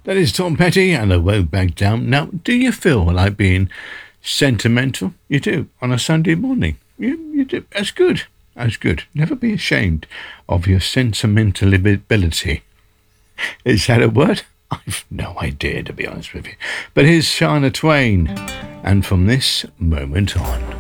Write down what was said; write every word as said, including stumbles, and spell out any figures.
That is Tom Petty, and I won't back down. Now, do you feel like being sentimental? You do, on a Sunday morning. You, you do. That's good. That's good. Never be ashamed of your sentimental ability. Is that a word? I've no idea, to be honest with you. But here's Shania Twain, and from this moment on.